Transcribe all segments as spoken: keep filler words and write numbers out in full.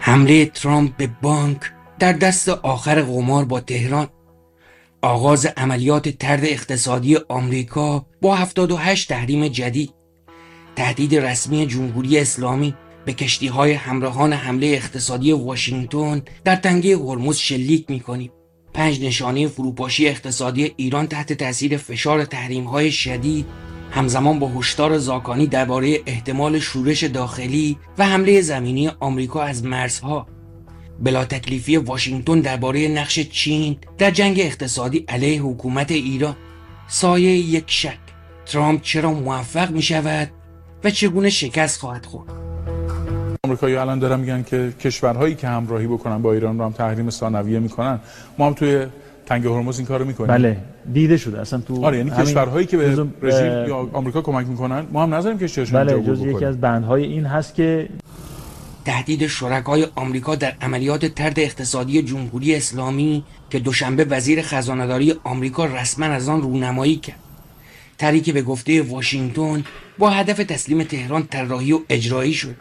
حمله ترامپ به بانک در دست آخر قمار با تهران، آغاز عملیات طرد اقتصادی آمریکا با هفتاد و هشت تحریم جدید، تهدید رسمی جمهوری اسلامی به کشتی‌های همراهان حمله اقتصادی واشنگتن در تنگه هرمز شلیک می‌کنیم. پنج نشانه فروپاشی اقتصادی ایران تحت تاثیر فشار تحریم‌های شدید، همزمان با هشدار زاکانی درباره احتمال شورش داخلی و حمله زمینی آمریکا از مرزها، بلا تکلیفی واشنگتن درباره نقش چین در جنگ اقتصادی علیه حکومت ایران، سایه یک شک: ترامپ چرا موفق می شود و چگونه شکست خواهد خورد؟ آمریکایی‌ها الان دارن میگن که کشورهایی که همراهی بکنن با ایران رو هم تحریم ثانویه میکنن. ما هم توی تنگه هرمز این کارو میکنیم. بله دیده شده اصلا تو. آره، یعنی کشورهایی که به رژیم یا آمریکا کمک میکنن ما هم نذاریم کشتی‌هاشون بله اینجا جز یکی از بندهای این هست که تهدید شرکای آمریکا در عملیات طرد اقتصادی جمهوری اسلامی که دوشنبه وزیر خزانه‌داری آمریکا رسما از آن رونمایی کرد. طرحی که به گفته واشنگتن با هدف تسلیم تهران طراحی و اجرایی شد.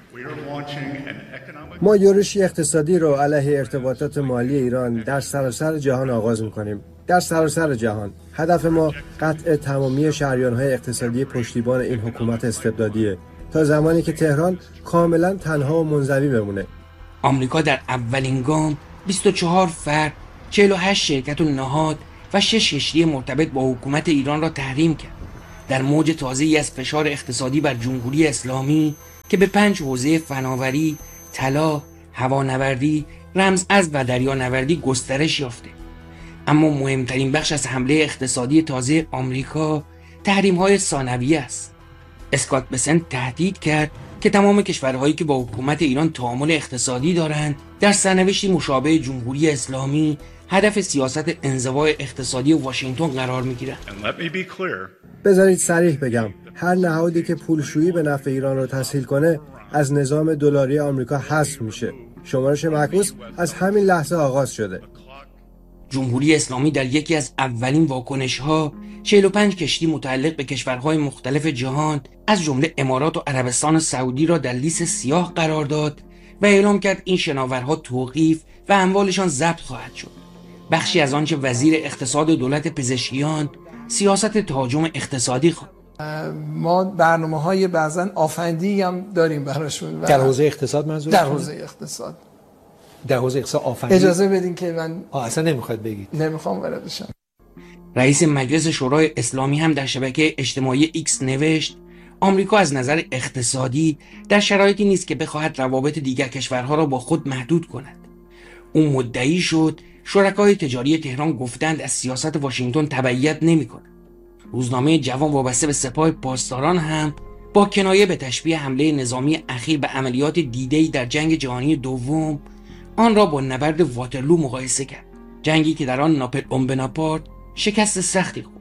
ما یورشی اقتصادی را علیه ارتباطات مالی ایران در سراسر جهان آغاز می‌کنیم. در سراسر جهان هدف ما قطع تمامی شریان‌های اقتصادی پشتیبان این حکومت استبدادیه تا زمانی که تهران کاملا تنها و منزوی بمونه. آمریکا در اولین گام بیست و چهار فرد، چهل و هشت شرکت و نهاد و شش کشتی مرتبط با حکومت ایران را تحریم کرد. در موج تازه‌ای از فشار اقتصادی بر جمهوری اسلامی که به پنج حوزه فناوری، طلا، هوانوردی، رمزارز و دریانوردی گسترش یافته. اما مهمترین بخش از حمله اقتصادی تازه آمریکا تحریم‌های ثانویه است. اسکات بسنت تهدید کرد که تمام کشورهایی که با حکومت ایران تعامل اقتصادی دارند در سرنوشتی مشابه جمهوری اسلامی هدف سیاست انزوا اقتصادی واشنگتن قرار می‌گیرند. بذارید صریح بگم، هر نهادی که پولشویی به نفع ایران رو تسهیل کنه از نظام دلاری آمریکا حذف میشه. شمارش معکوس از همین لحظه آغاز شده. جمهوری اسلامی در یکی از اولین واکنش‌ها چهل و پنج کشتی متعلق به کشورهای مختلف جهان از جمله امارات و عربستان سعودی را در لیست سیاه قرار داد و اعلام کرد این شناورها توقیف و اموالشان ضبط خواهد شد. بخشی از آنچه وزیر اقتصاد دولت پزشکیان سیاست تهاجم اقتصادی خواند. ما برنامه‌های بعضن آفندی هم داریم براشون. در حوزه اقتصاد منظور؟ در حوزه اقتصاد. در حوزه اقتصاد آفندی. اجازه بدین که من آه اصلا نمیخواد بگید. نمیخوام وارد بشم. رئیس مجلس شورای اسلامی هم در شبکه اجتماعی ایکس نوشت آمریکا از نظر اقتصادی در شرایطی نیست که بخواهد روابط دیگر کشورها را با خود محدود کند. او مدعی شد شرکای تجاری تهران گفتند از سیاست واشنگتن تبعیت نمی‌کند. روزنامه جوان وابسته به سپاه پاسداران هم با کنایه به تشبیه حمله نظامی اخیر به عملیات دیده‌ای در جنگ جهانی دوم آن را با نبرد واترلو مقایسه کرد. جنگی که در آن ناپلئون بناپارت شکست سختی خورد.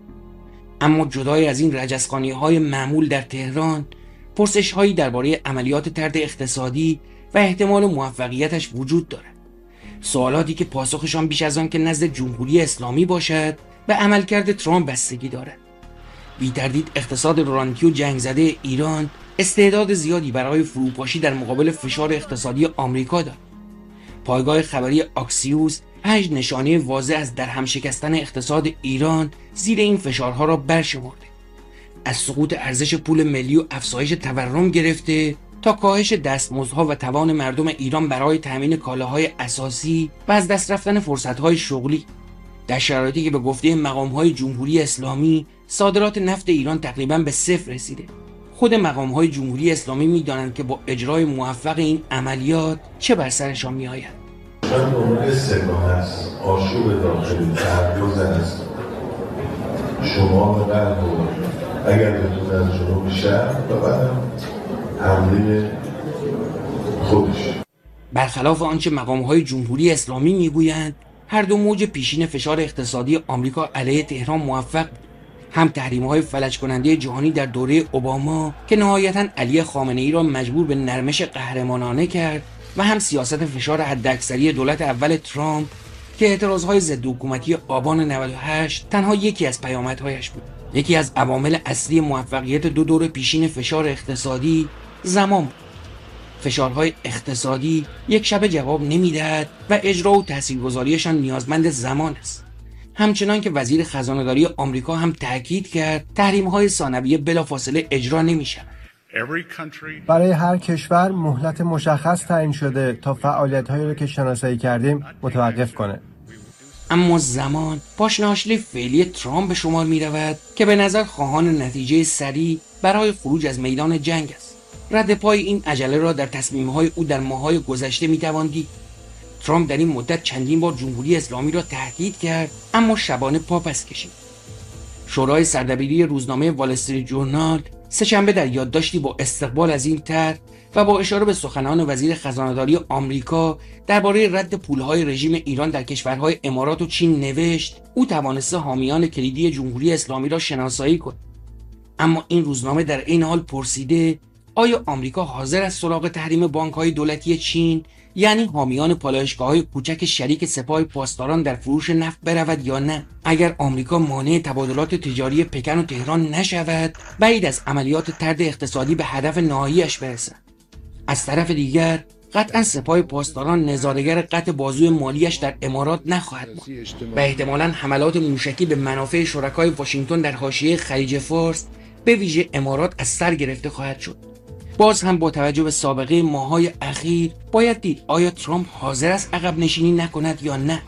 اما جدای از این رجزخوانی‌های معمول در تهران، پرسش‌هایی درباره عملیات طرد اقتصادی و احتمال موفقیتش وجود دارد. سوالاتی که پاسخشان بیش از آن که نزد جمهوری اسلامی باشد به عملکرد ترامپ بستگی دارد. بی تردید اقتصاد رانتی و جنگ زده ایران استعداد زیادی برای فروپاشی در مقابل فشار اقتصادی آمریکا دارد. پایگاه خبری آکسیوس پنج نشانه واضح از درهم شکستن اقتصاد ایران زیر این فشارها را برشمرده. از سقوط ارزش پول ملی و افزایش تورم گرفته تا کاهش دستمزدها و توان مردم ایران برای تامین کالاهای اساسی و از دست رفتن فرصت‌های شغلی، در شرایطی که به گفته مقام‌های جمهوری اسلامی صادرات نفت ایران تقریباً به صفر رسیده. خود مقام‌های جمهوری اسلامی می‌دانند که با اجرای موفق این عملیات چه بر سرشان می‌آید. شاید مورد سگان است، آشوب داخلی، تحریز است. شما قلب و اگر بتونه از جنوب شهر و بعدم حمله خودش. برخلاف آنچه مقام‌های جمهوری اسلامی میگویند، هر دو موج پیشین فشار اقتصادی آمریکا علیه تهران موفق بود. هم تحریم‌های فلج کننده جهانی در دوره اوباما که نهایتاً علی خامنه‌ای را مجبور به نرمش قهرمانانه کرد و هم سیاست فشار حداکثری دولت اول ترامپ که اعتراضهای ضد حکومتی آبان نود و هشت تنها یکی از پیامدهایش بود. یکی از عوامل اصلی موفقیت دو دور پیشین فشار اقتصادی زمان بود. فشارهای اقتصادی یک شبه جواب نمیدهد و اجرا و تاثیرگذاریشان نیازمند زمان است. همچنان که وزیر خزانه‌داری آمریکا هم تاکید کرد تحریم‌های ثانویه بلافاصله اجرا نمی‌شود. برای هر کشور مهلت مشخص تعیین شده تا فعالیت‌هایی را که شناسایی کردیم متوقف کنه. اما زمان پاشنه‌آشیل فعلی ترامپ به شمار می‌رود که به نظر خواهان نتیجه سریع برای خروج از میدان جنگ است. رد پای این عجله را در تصمیم‌های او در ماه‌های گذشته می‌توان دید. ترامپ در این مدت چندین بار جمهوری اسلامی را تهدید کرد اما شبانه پا پس کشید. شورای سردبیری روزنامه وال استریت ژورنال سه‌شنبه در یادداشتی با استقبال از این طرح و با اشاره به سخنان وزیر خزانه‌داری آمریکا درباره رد پولهای رژیم ایران در کشورهای امارات و چین نوشت او توانسته حامیان کلیدی جمهوری اسلامی را شناسایی کند. اما این روزنامه در این حال پرسیده آیا آمریکا حاضر است سراغ تحریم بانک‌های دولتی چین، یعنی حامیان پالایشگاه‌های کوچک شریک سپاه پاسداران، در فروش نفت برود یا نه؟ اگر آمریکا مانع تبادلات تجاری پکن و تهران نشود، بعید از عملیات طرد اقتصادی به هدف نهاییش برسد. از طرف دیگر قطعا سپاه پاسداران نظاره‌گر قطع بازوی مالیش در امارات نخواهد ماند و احتمالاً حملات موشکی به منافع شرکای واشنگتن در حاشیه خلیج فارس به ویژه امارات از سر گرفته خواهد شد. باز هم با توجه به سابقه ماه‌های اخیر باید دید آیا ترامپ حاضر است عقب نشینی نکند یا نه.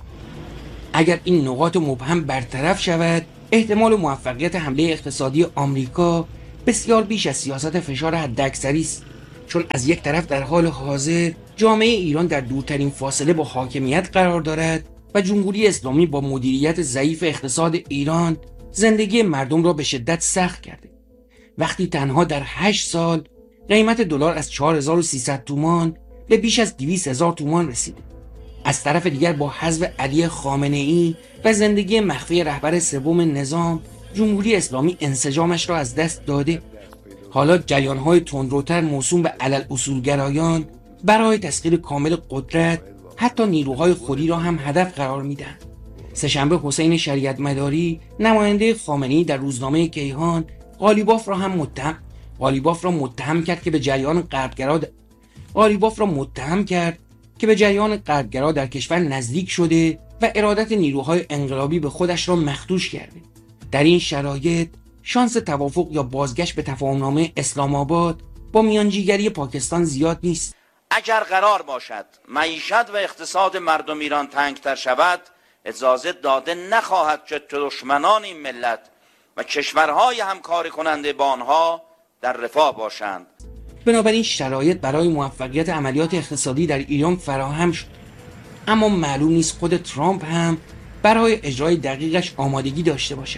اگر این نقاط مبهم برطرف شود، احتمال موفقیت حمله اقتصادی آمریکا بسیار بیش از سیاست فشار حداکثری است، چون از یک طرف در حال حاضر جامعه ایران در دورترین فاصله با حاکمیت قرار دارد و جمهوری اسلامی با مدیریت ضعیف اقتصاد ایران زندگی مردم را به شدت سخت کرده. وقتی تنها در هشت سال قیمت دلار از چهار هزار و سیصد تومان به بیش از دویست هزار تومان رسیده. از طرف دیگر با حذف علی خامنه‌ای و زندگی مخفی رهبر سوم نظام، جمهوری اسلامی انسجامش را از دست داده. حالا جریان‌های تندروتر موسوم به علل اصولگرایان برای تسخیر کامل قدرت حتی نیروهای خودی را هم هدف قرار میدن. سه‌شنبه حسین شریعت مداری، نماینده خامنه‌ای، در روزنامه کیهان قالیباف را هم متهم قالیباف را متهم کرد که به جریان غربگرا د... قالیباف را متهم کرد که به جریان غربگرا در کشور نزدیک شده و ارادت نیروهای انقلابی به خودش را مخدوش کرده. در این شرایط شانس توافق یا بازگشت به تفاهمنامه اسلام آباد با میانجیگری پاکستان زیاد نیست. اگر قرار باشد معیشت و اقتصاد مردم ایران تنگتر شود، اجازه داده نخواهد که دشمنان این ملت و کشورهای همکاری کننده با آنها در رفاه باشند. بنابراین شرایط برای موفقیت عملیات اقتصادی در ایران فراهم شد، اما معلوم نیست خود ترامپ هم برای اجرای دقیقش آمادگی داشته باشد.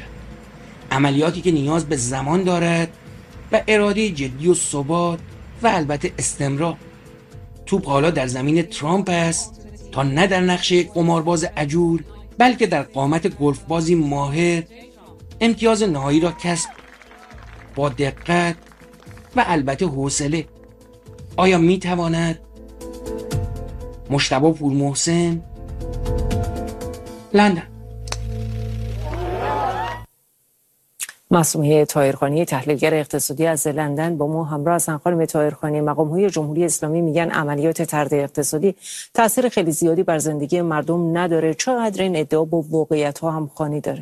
عملیاتی که نیاز به زمان دارد و اراده جدی و ثبات و البته استمرار. توپ حالا در زمین ترامپ است تا نه در نقشه قمارباز عجول، بلکه در قامت گلف بازی ماهر امتیاز نهایی را کسب با دقت و البته حوصله. آیا می تواند؟ مجتبی پورمحسن، لندن. معصومه طاهرخانی، تحلیلگر اقتصادی از لندن، با ما همراه هستند. خانم طاهرخانی، مقام‌های جمهوری اسلامی میگن عملیات طرد اقتصادی تاثیر خیلی زیادی بر زندگی مردم نداره. چقدر این ادعا با واقعیت‌ها همخوانی داره؟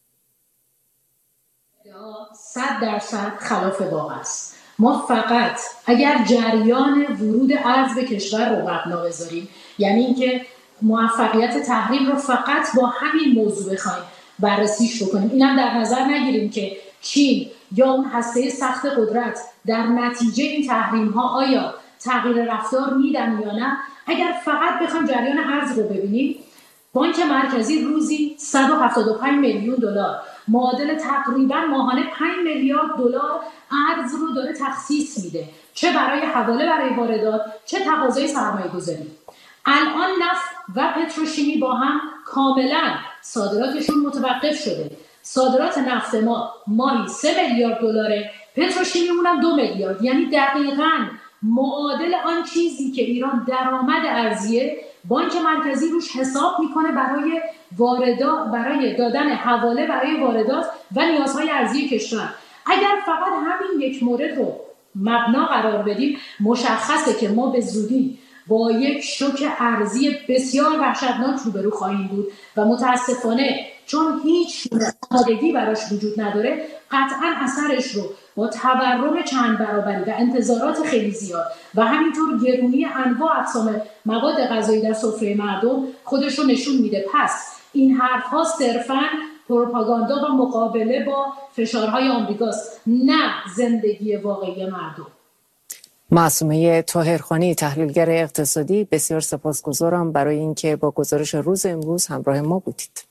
صد درصد خلاف واقع است. ما فقط اگر جریان ورود ارز به کشور رو مبنا بذاریم، یعنی اینکه موفقیت تحریم رو فقط با همین موضوع بخوایم بررسیش بکنیم، اینم در نظر نگیریم که چین یا اون هسته سخت قدرت در نتیجه این تحریم ها آیا تغییر رفتار میدن یا نه، اگر فقط بخوایم جریان ارز رو ببینیم، بانک مرکزی روزی صد و هفتاد و پنج میلیون دلار معادل تقریبا ماهانه پنج میلیارد دلار ارز رو داره تخصیص میده، چه برای حواله برای واردات، چه تقاضای سرمایه گذاری. الان نفت و پتروشیمی با هم کاملا صادراتشون متوقف شده. صادرات نفت ما ماهی سه میلیارد دلاره، پتروشیمیمون هم دو میلیارد، یعنی دقیقاً معادل آن چیزی که ایران درآمد ارزیه بانک مرکزی روش حساب میکنه برای واردات، برای دادن حواله برای واردات و نیازهای ارزی کشور. اگر فقط همین یک مورد رو مبنا قرار بدیم، مشخصه که ما به زودی با یک شوک ارزی بسیار وحشتناک روبرو خواهیم بود و متاسفانه چون هیچ آمادگی براش وجود نداره، قطعا اثرش رو با تورم چند برابری و انتظارات خیلی زیاد و همینطور گرونی انواع اقسام مواد غذایی در سفره مردم خودش رو نشون میده. پس این حرف‌ها صرفاً پروپاگاندا و مقابله با فشارهای آمریکاست، نه زندگی واقعی مردم. معصومه طاهرخانی، تحلیلگر اقتصادی، بسیار سپاسگزارم برای اینکه با گزارش روز امروز همراه ما بودید.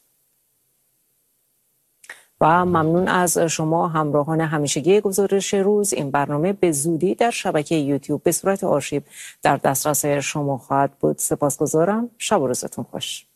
و ممنون از شما همراهان همیشگی گزارش روز. این برنامه به زودی در شبکه یوتیوب به صورت آرشیو در دسترس شما خواهد بود. سپاسگزارم. شب و روزتون خوش.